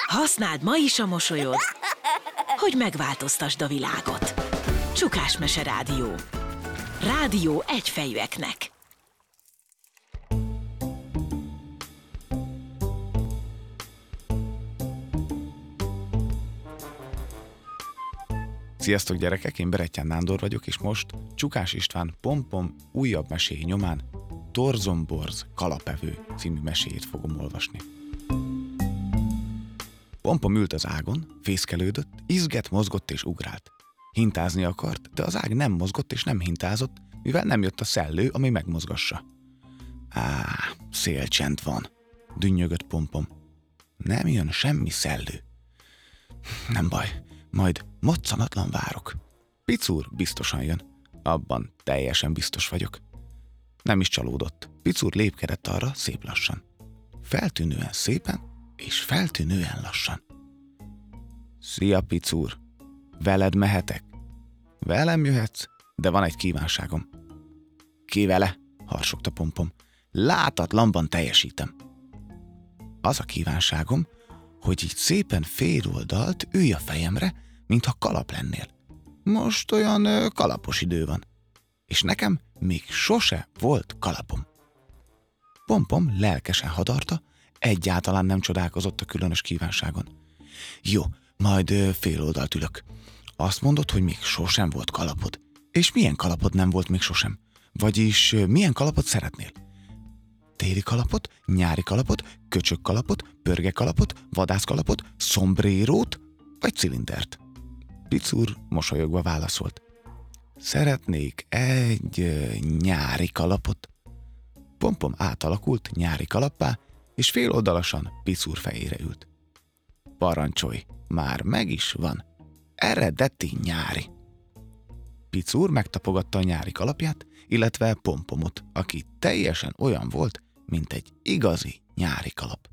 Használd ma is a mosolyod, hogy megváltoztasd a világot. Csukás Mese Rádió. Rádió egyfejűeknek. Sziasztok gyerekek, én Berettyán Nándor vagyok, és most Csukás István Pom-Pom újabb meséi nyomán Torzomborz kalapevő című meséjét fogom olvasni. Pom-Pom ült az ágon, fészkelődött, izgett, mozgott és ugrált. Hintázni akart, de az ág nem mozgott és nem hintázott, mivel nem jött a szellő, ami megmozgassa. Szélcsend van, dünnyögött Pom-Pom. Nem jön semmi szellő. Nem baj, majd moccanatlan várok. Picúr biztosan jön. Abban teljesen biztos vagyok. Nem is csalódott. Picúr lépkedett arra szép lassan. Feltűnően szépen és feltűnően lassan. Szia, Picúr! Veled mehetek? Velem jöhetsz, de van egy kívánságom. Ki vele? Harsogta Pom-Pom. Látatlanban teljesítem. Az a kívánságom, hogy így szépen féloldalt ülj a fejemre, mintha kalap lennél. Most olyan kalapos idő van. És nekem még sose volt kalapom. Pom-Pom lelkesen hadarta, egyáltalán nem csodálkozott a különös kívánságon. Jó, majd féloldalt ülök. Azt mondod, hogy még sosem volt kalapod. És milyen kalapod nem volt még sosem? Vagyis milyen kalapot szeretnél? Téli kalapot, nyári kalapot, köcsög kalapot, pörge kalapot, vadász kalapot, szombrérót vagy cilindert? Picúr mosolyogva válaszolt. Szeretnék egy nyári kalapot. Pom-Pom átalakult nyári kalappá, és féloldalasan Picúr fejére ült. Parancsolj, már meg is van. Eredeti nyári. Picúr megtapogatta a nyári kalapját, illetve Pom-Pomot, aki teljesen olyan volt, mint egy igazi nyári kalap.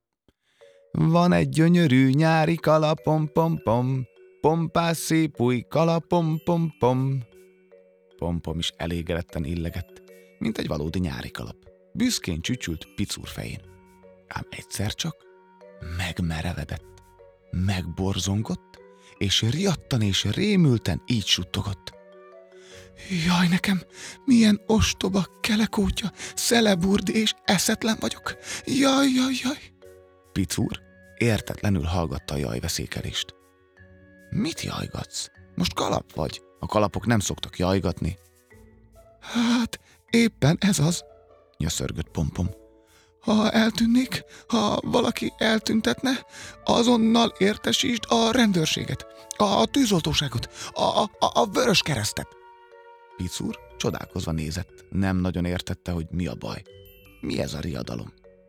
Van egy gyönyörű nyári kalapom, pom-pom, pompás szép új kalapom, pom-pom. Pom-Pom is elégedetten illegett, mint egy valódi nyári kalap. Büszkén csücsült Picúr fején. Ám egyszer csak megmerevedett, megborzongott, és riadtan és rémülten így suttogott. Jaj, nekem milyen ostoba, kelekótya, szeleburdi és eszetlen vagyok. Jaj, jaj, jaj. Picúr értetlenül hallgatta a jajveszékelést. Mit jajgatsz? Most kalap vagy? A kalapok nem szoktak jajgatni. Hát, éppen ez az, nyöszörgött Pom-Pom. Ha eltűnnék, ha valaki eltüntetne, azonnal értesítsd a rendőrséget, a tűzoltóságot, a Vöröskeresztet. Picúr csodálkozva nézett, nem nagyon értette, hogy mi a baj. Mi ez a riadalom?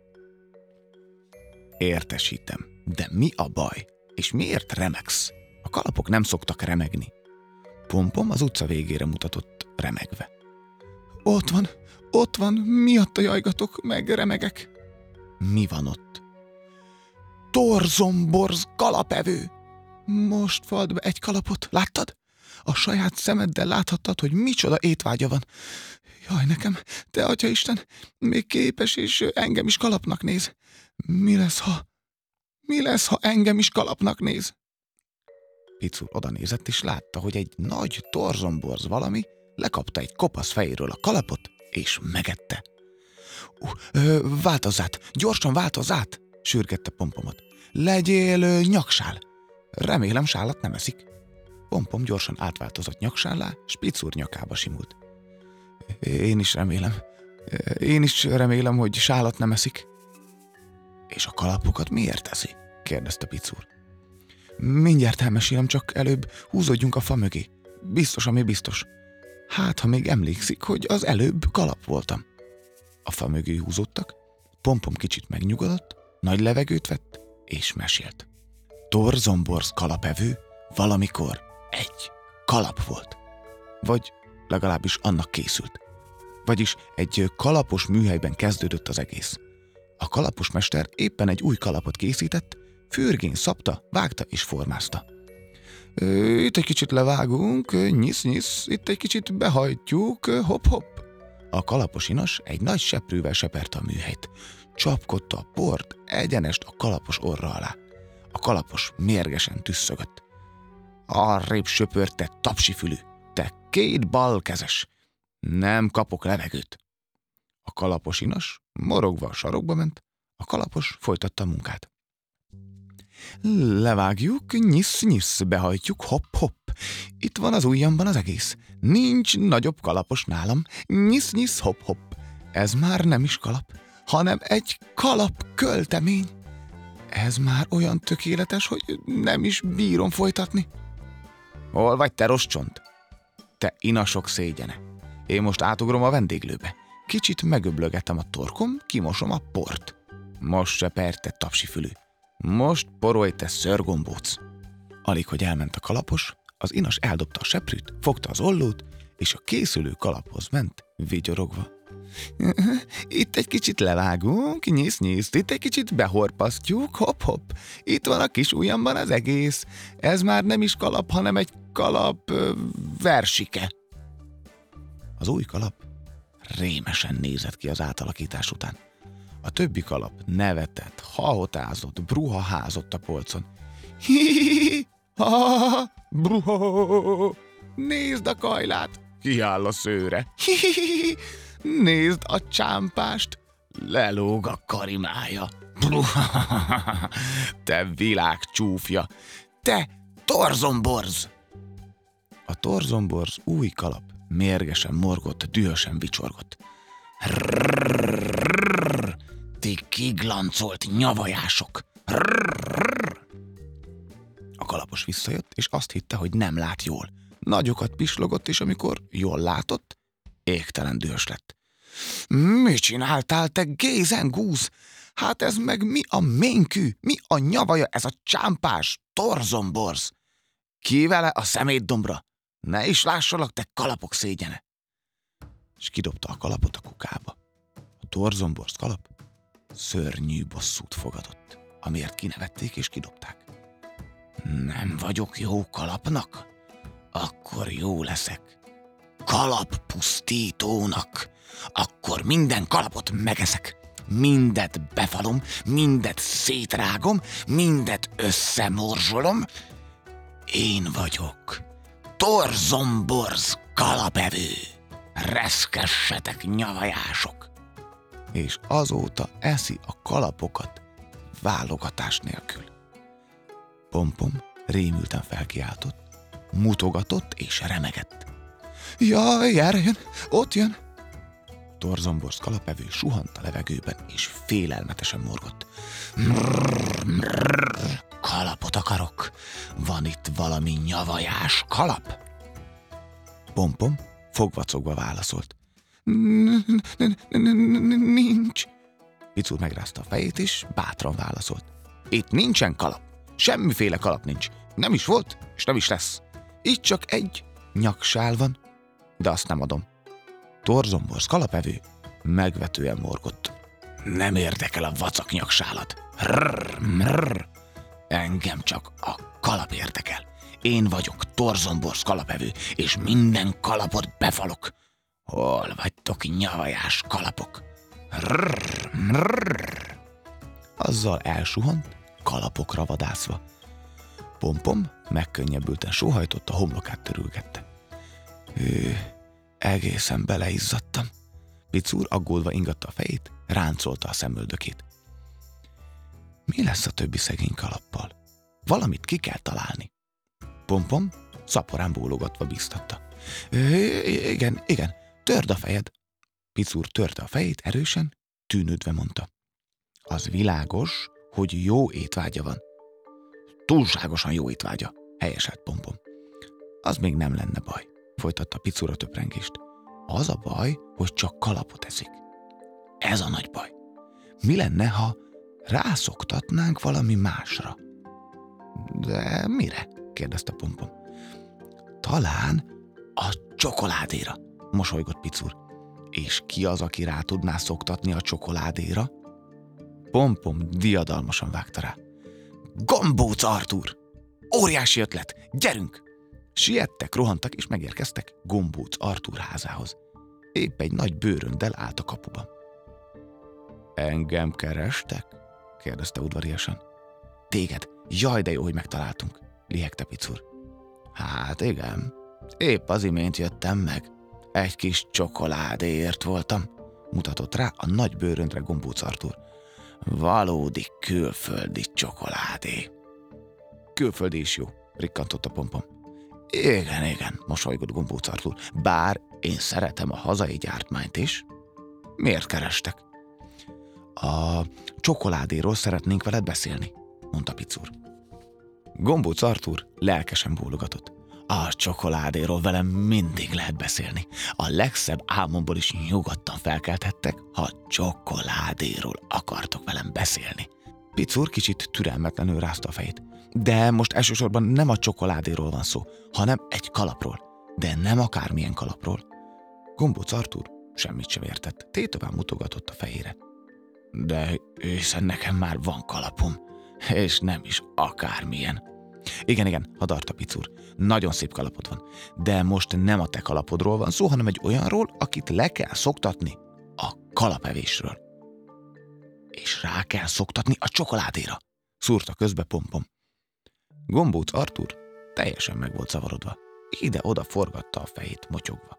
Értesítem, de mi a baj? És miért remegsz? A kalapok nem szoktak remegni. Pom-Pom az utca végére mutatott, remegve. Ott van, miatta jajgatok, meg remegek. Mi van ott? Torzomborz kalapevő! Most fald be egy kalapot, láttad? A saját szemeddel láthattad, hogy micsoda étvágya van. Jaj, nekem, te Atyaisten, még képes és engem is kalapnak néz. Mi lesz, ha engem is kalapnak néz? Picúr odanézett, és látta, hogy egy nagy torzomborz valami lekapta egy kopasz fejéről a kalapot, és megette. Változz át, gyorsan változz át, sürgette Pom-Pomot. Legyél nyaksál. Remélem sálat nem eszik. Pom-Pom gyorsan átváltozott nyaksállá, s Picúr nyakába simult. Én is remélem, hogy sálat nem eszik. És a kalapokat miért eszi? Kérdezte Picúr. Mindjárt elmesélem, csak előbb húzódjunk a fa mögé. Biztos, ami biztos. Hát, ha még emlékszik, hogy az előbb kalap voltam. A fa mögé húzódtak, Pom-Pom kicsit megnyugodott, nagy levegőt vett, és mesélt. Torzomborz kalapevő valamikor egy kalap volt. Vagy legalábbis annak készült. Vagyis egy kalapos műhelyben kezdődött az egész. A kalapos mester éppen egy új kalapot készített, fürgén szabta, vágta és formázta. Itt egy kicsit levágunk, nyisz-nyisz, itt egy kicsit behajtjuk, hopp-hopp. A kalapos inas egy nagy seprűvel seperte a műhelyt. Csapkodta a port egyenest a kalapos orra alá. A kalapos mérgesen tüsszögött. Arrébb söpörte tapsifülű. Te 2 balkezes! Nem kapok levegőt. A kalapos inas morogva a sarokba ment, a kalapos folytatta a munkát. Levágjuk, nyisz-nyisz, behajtjuk, hopp-hopp. Itt van az ujjamban az egész. Nincs nagyobb kalapos nálam. Nyisz-nyisz, hopp-hopp. Ez már nem is kalap, hanem egy kalapköltemény. Ez már olyan tökéletes, hogy nem is bírom folytatni. Hol vagy, te rossz csont? Te inasok szégyene. Én most átugrom a vendéglőbe. Kicsit megöblögetem a torkom, kimosom a port. Most se perte tapsifülű. Most porolj, te szörgombóc. Alig, hogy elment a kalapos, az inas eldobta a seprűt, fogta az ollót, és a készülő kalaphoz ment, vigyorogva. Itt egy kicsit levágunk, nyisz-nyisz, itt egy kicsit behorpasztjuk, hopp-hopp. Itt van a kis ujjamban az egész. Ez már nem is kalap, hanem egy kalap versike. Az új kalap rémesen nézett ki az átalakítás után. A többi kalap nevetett, hahotázott, bruhaházott a polcon. Hi-hi-hi, ha, bruha, nézd a kajlát, kiáll a szőre. Hi-hi-hi, nézd a csámpást, lelóg a karimája. Bruha, te világ csúfja, te torzomborz! A torzomborz új kalap mérgesen morgott, dühösen vicsorgott. Rrrr, ti kiglancolt nyavajások! Rrrr. A kalapos visszajött, és azt hitte, hogy nem lát jól. Nagyokat pislogott, és amikor jól látott, égtelen dühös lett. Mi csináltál, te gézengúz? Hát ez meg mi a ménkű, mi a nyavaja ez a csámpás torzomborz? Ki vele a szemétdombra? Ne is lássalak, te kalapok szégyene! És kidobta a kalapot a kukába. A torzomborz kalap szörnyű bosszút fogadott, amiért kinevették és kidobták. Nem vagyok jó kalapnak? Akkor jó leszek. Kalappusztítónak. Akkor minden kalapot megeszek. Mindet befalom, mindet szétrágom, mindet összemorzsolom. Én vagyok torzomborz kalapevő. Reszkessetek, nyavajások! És azóta eszi a kalapokat válogatás nélkül. Pompom rémülten felkiáltott, mutogatott és remegett. Jaj, erre jön, ott jön! Torzomborz kalapevő suhant a levegőben, és félelmetesen morgott. Mrrr, mrrr, kalapot akarok. Van itt valami nyavajás kalap? Pompom fogvacogva válaszolt. Nincs. Picur megrázta a fejét, és bátran válaszolt. Itt nincsen kalap. Semmiféle kalap nincs. Nem is volt, és nem is lesz. Itt csak egy nyaksál van, de azt nem adom. Torzomborz kalapevő megvetően morgott. Nem érdekel a vacak nyaksálat. Rrr, mrrr. Engem csak a kalap érdekel. Én vagyok torzomborz kalapevő, és minden kalapot befalok. Hol vagytok, nyavajás kalapok? Rrr, mrrr. Azzal elsuhant, kalapokra vadászva. Pompom megkönnyebbülten sóhajtott, a homlokát törülgette. Egészen beleizzadtam. Picur aggódva ingatta a fejét, ráncolta a szemöldökét. Mi lesz a többi szegény kalappal? Valamit ki kell találni. Pompom szaporán bólogatva bíztatta. Igen, törd a fejed. Picur törte a fejét erősen, tűnődve mondta. Az világos, hogy jó étvágya van. Túlságosan jó étvágya, helyeselt Pompom. Az még nem lenne baj, folytatta Picur a töprengést. Az a baj, hogy csak kalapot eszik. Ez a nagy baj. Mi lenne, ha rászoktatnánk valami másra? De mire? Kérdezte Pompom. Talán a csokoládéra, mosolygott Picur. És ki az, aki rá tudná szoktatni a csokoládéra? Pompom diadalmasan vágta rá. Gombóc Artúr! Óriási ötlet! Gyerünk! Siettek, rohantak és megérkeztek Gombóc Artúr házához. Épp egy nagy bőröndel állt a kapuban. Engem kerestek? Kérdezte udvariasan. téged. Jaj, de jó, hogy megtaláltunk, lihegte Picur. Hát igen, épp az imént jöttem meg. Egy kis csokoládéért voltam, mutatott rá a nagy bőröndre Gombóc Artúr. Valódi külföldi csokoládé. Külföldi is jó, rikkantott a Pompom. Igen, mosolygott Gombóc Artúr. Bár én szeretem a hazai gyártmányt is. Miért kerestek? A csokoládéról szeretnénk veled beszélni, mondta Picur. Gombóc Artúr lelkesen bólogatott. A csokoládéról velem mindig lehet beszélni. A legszebb álmomból is nyugodtan felkelthettek, ha csokoládéról akartok velem beszélni. Picur kicsit türelmetlenül rázta a fejét. De most elsősorban nem a csokoládéról van szó, hanem egy kalapról. De nem akármilyen kalapról. Gombóc Artúr semmit sem értett. Tétován mutogatott a fejére. De hiszen nekem már van kalapom, és nem is akármilyen. Igen, hadarta Picur. Nagyon szép kalapod van. De most nem a te kalapodról van szó, hanem egy olyanról, akit le kell szoktatni a kalapevésről. És rá kell szoktatni a csokoládéra, szúrta közbe Pompom. Gombóc Artúr teljesen meg volt zavarodva. Ide-oda forgatta a fejét motyogva.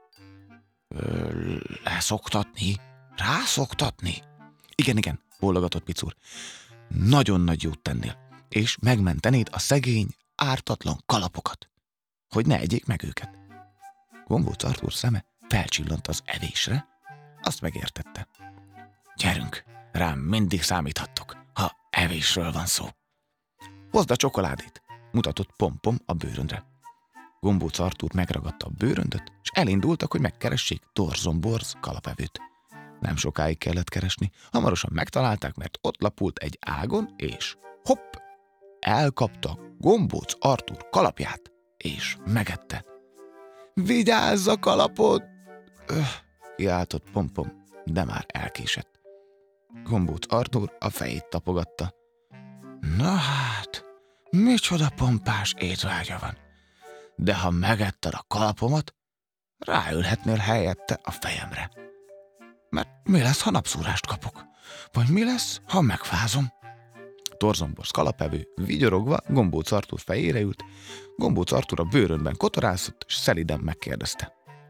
Leszoktatni? Rászoktatni? Igen, bólogatott Picur. Nagyon nagy jót tennél, és megmentenéd a szegény, ártatlan kalapokat, hogy ne egyék meg őket. Gombóc Artúr szeme felcsillant az evésre, azt megértette. Gyerünk, rám mindig számíthattok, ha evésről van szó. Hozd a csokoládét, mutatott Pompom a bőröndre. Gombóc Artúr megragadta a bőröndöt, és elindultak, hogy megkeressék Torzomborz kalapevőt. Nem sokáig kellett keresni, hamarosan megtalálták, mert ott lapult egy ágon, és hopp, elkapta Gombóc Artúr kalapját, és megette. Vigyázz a kalapod! Kiáltott Pompom, de már elkésett. Gombóc Artúr a fejét tapogatta. Na hát, micsoda pompás étvágya van. De ha megetted a kalapomat, ráülhetnél helyette a fejemre. Mert mi lesz, ha napszúrást kapok? Vagy mi lesz, ha megfázom? Torzomborz kalapevő vigyorogva Gombóc Artúr fejére ült. Gombóc Artúr a bőrönben kotorászott, és szeliden megkérdezte.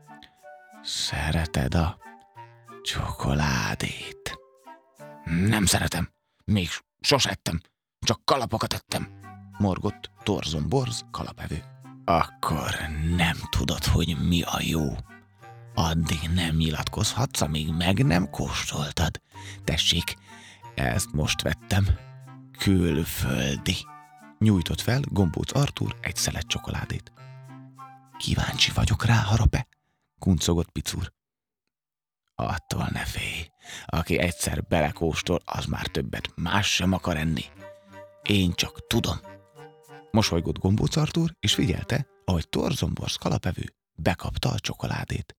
Szereted a csokoládét? Nem szeretem. Még sose ettem. Csak kalapokat ettem, morgott Torzomborz kalapevő. Akkor nem tudod, hogy mi a jó. Addig nem nyilatkozhatsz, amíg meg nem kóstoltad. Tessék, ezt most vettem. Külföldi. Nyújtott fel Gombóc Artúr egy szelet csokoládét. Kíváncsi vagyok rá, harape, kuncogott Picur. Attól ne félj. Aki egyszer belekóstol, az már többet más sem akar enni. Én csak tudom. Mosolygott Gombóc Artúr, és figyelte, ahogy Torzomborz kalapevő bekapta a csokoládét.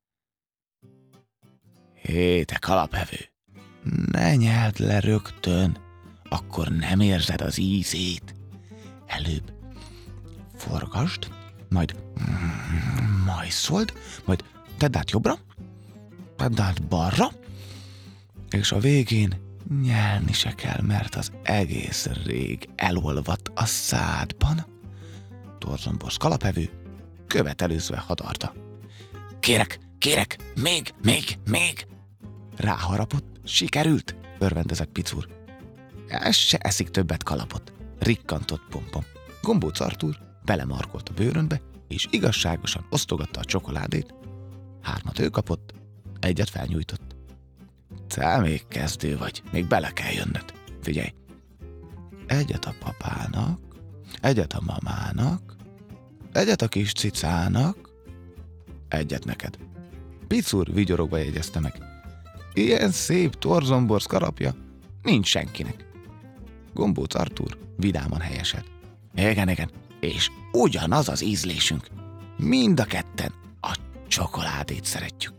Hé, te kalapevő, ne nyeld le rögtön, akkor nem érzed az ízét. Előbb forgasd, majd majszold, majd tedd át jobbra, tedd át balra, és a végén nyelni se kell, mert az egész rég elolvadt a szádban. Torzomborz kalapevő követelőzve hadarta. Kérek, még! Ráharapott, sikerült, örvendezett Picur. Ez se eszik többet kalapot, rikkantott Pompom. Gombóc Artúr belemarkolt a bőrönbe, és igazságosan osztogatta a csokoládét. 3 ő kapott, 1 felnyújtott. Te még kezdő vagy, még bele kell jönnöd. Figyelj! 1 a papának, 1 a mamának, 1 a kis cicának, 1 neked. Picur vigyorogva jegyezte meg. Ilyen szép Torzomborz kalapja nincs senkinek. Gombóc Artúr vidáman helyeselt. Igen, és ugyanaz az ízlésünk. Mind a ketten a csokoládét szeretjük.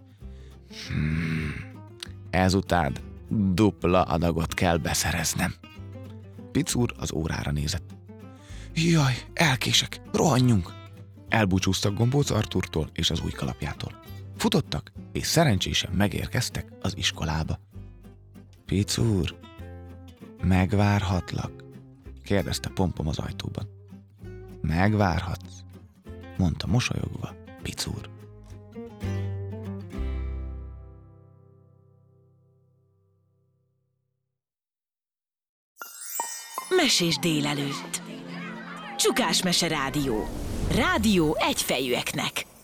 Ezután dupla adagot kell beszereznem. Picur az órára nézett. Jaj, elkések, rohanjunk! Elbúcsúztak Gombóc Artúrtól és az új kalapjától. Futottak, és szerencsésen megérkeztek az iskolába. Picur, megvárhatlak? kérdezte Pompom az ajtóban. Megvárhatsz, mondta mosolyogva Picúr. Mesés délelőtt. Csukás Mese Rádió. Rádió egyfejűeknek.